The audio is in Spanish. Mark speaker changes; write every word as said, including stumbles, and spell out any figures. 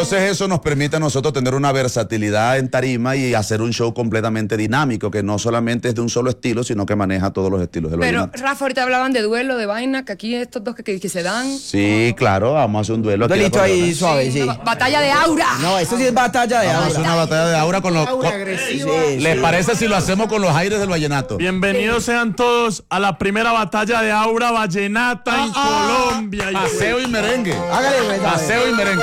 Speaker 1: entonces eso nos permite a nosotros tener una versatilidad en tarima y hacer un show completamente dinámico, que no solamente es de un solo estilo, sino que maneja todos los estilos del
Speaker 2: Pero,
Speaker 1: vallenato.
Speaker 2: Rafa, ahorita hablaban de duelo, de vaina, que aquí estos dos que, que, que se dan.
Speaker 1: Sí, claro, vamos a hacer un duelo.
Speaker 3: Un
Speaker 1: aquí
Speaker 3: duelito
Speaker 1: la
Speaker 3: ahí
Speaker 1: corona.
Speaker 3: suave, sí.
Speaker 2: Ba- Batalla de aura.
Speaker 3: No, eso sí es batalla de
Speaker 1: Vamos a hacer
Speaker 3: aura.
Speaker 1: una batalla de aura con los...
Speaker 4: Aura
Speaker 1: con-
Speaker 4: agresiva.
Speaker 3: Sí,
Speaker 1: ¿Les
Speaker 3: sí.
Speaker 1: parece si lo hacemos con los aires del vallenato?
Speaker 5: Bienvenidos sean todos a la primera batalla de aura vallenata en
Speaker 1: Ah, ah.
Speaker 5: Colombia.
Speaker 1: Paseo y merengue.
Speaker 3: Hágale, pues, dale.
Speaker 1: Paseo y merengue.